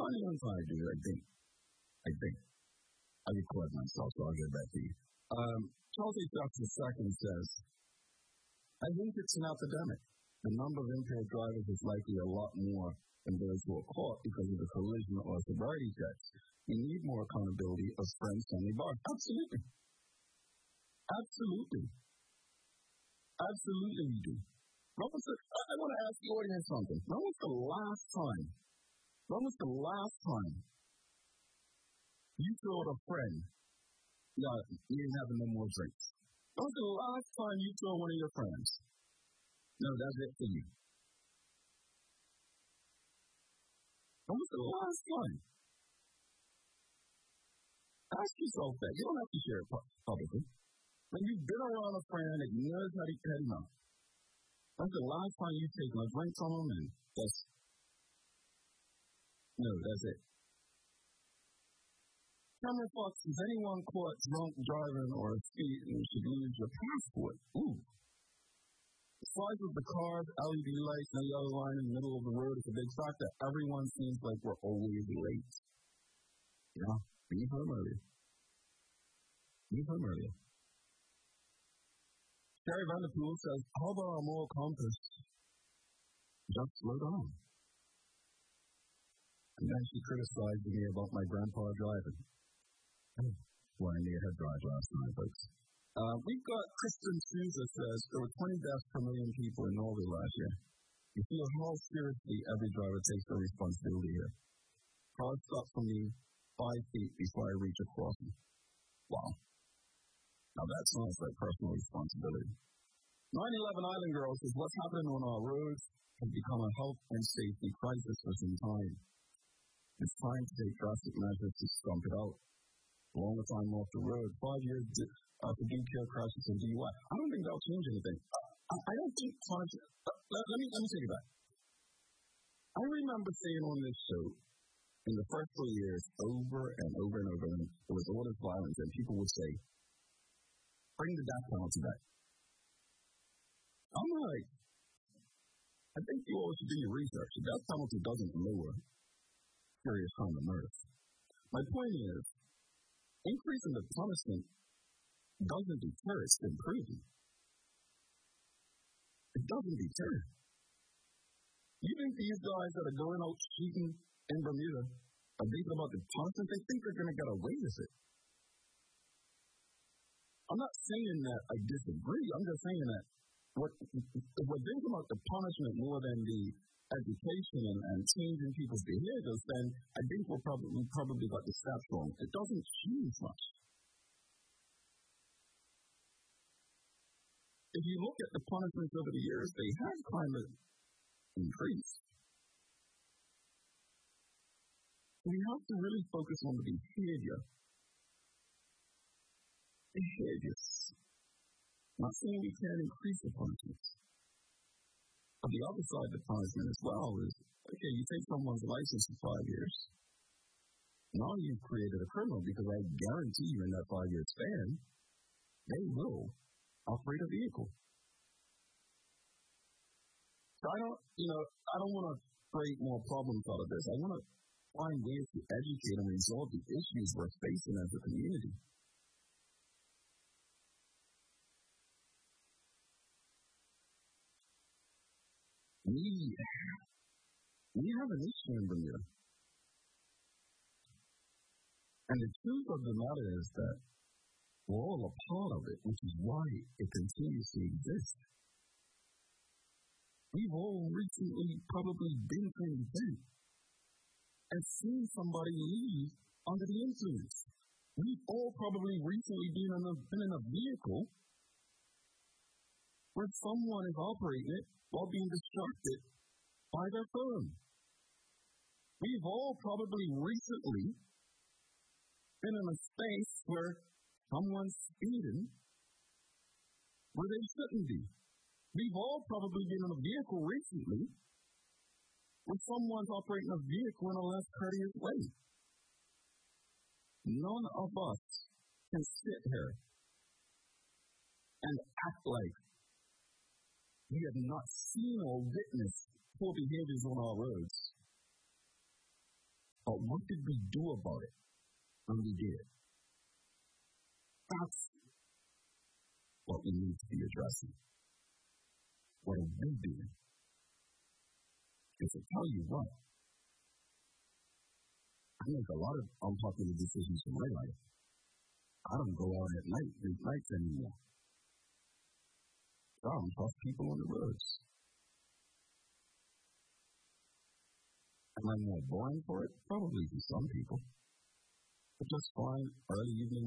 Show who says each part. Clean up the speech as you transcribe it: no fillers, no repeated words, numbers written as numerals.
Speaker 1: funny ones I do, I think. I record myself, so I'll get back to you. Charles H. Jackson II says, I think it's an epidemic. The number of impaired drivers is likely a lot more than those who are caught because of the collision or sobriety checks. We need more accountability of friends, family, bars. Absolutely. Absolutely we do. I want to ask the audience something. When was the last time you told a friend, you ain't having no more drinks? When was the last time you told one of your friends, no, that's it for you? When was the last time? Ask yourself that. You don't have to share it publicly. When you've been around a friend that knows how to head him out, when's the last time you taken a drink from them and that's it? Cameron Fox, is anyone caught drunk driving or speeding should lose your passport? Ooh. The size of the cars, LED lights, no yellow line in the middle of the road is a big factor. Everyone seems like we're always late. Yeah, leave home earlier. Gary Vanderpool says, how about our moral compass? Just slow down. And then she criticized me about my grandpa driving. Well, I made her drive last night, folks. We've got Kristen Souza says there were 20 deaths per million people in Norway last year. You feel how seriously every driver takes their responsibility here. Cars stop for me 5 feet before I reach a crossing. Wow. Now that sounds like personal responsibility. 9/11 Island Girl says what's happening on our roads has become a health and safety crisis for some time. It's time to take drastic measures to stomp it out. Longer time off the road, 5 years for due care crashes and DUI. I don't think that'll change anything. I don't think punishment. Let me take it back. I remember saying on this show in the first 3 years over and over and over, and there was all this violence, and people would say, bring the death penalty back. I'm like, I think you all should do your research. The death penalty doesn't lower serious harm and murder. My point is, increasing the punishment doesn't deter, it's improving. It doesn't deter. You think these guys that are going out shooting in Bermuda are thinking about the punishment? They think they're going to get away with it. I'm not saying that I disagree. I'm just saying that if we're thinking about the punishment more than the education and changing people's behaviors, then I think we probably got the steps wrong. It doesn't change much. If you look at the punishments over the years, they have kind of increased. We have to really focus on the behavior. Behaviors. Not saying we can't increase the punishments. But the other side of the punishment as well is, okay, you take someone's license for 5 years. Now you've created a criminal because I guarantee you in that 5-year span, they will operate a vehicle. So I don't want to create more problems out of this. I want to find ways to educate and resolve the issues we're facing as a community. We have an issue in Bermuda. And the truth of the matter is that we're all a part of it, which is why it continues to exist. We've all recently probably been to an event and seen somebody leave under the influence. We've all probably recently been in a vehicle where someone is operating it while being distracted by their phone. We've all probably recently been in a space where someone's speeding where they shouldn't be. We've all probably been in a vehicle recently where someone's operating a vehicle in a less courteous way. None of us can sit here and act like we have not seen or witnessed poor behaviors on our roads. But what did we do about it when we did it? That's what we need to be addressing. What are we doing? Because I tell you what, I make a lot of unpopular decisions in my life. I don't go out at night, late nights anymore. I don't trust people on the roads. Am I more boring for it? Probably to some people. But just fine, early evening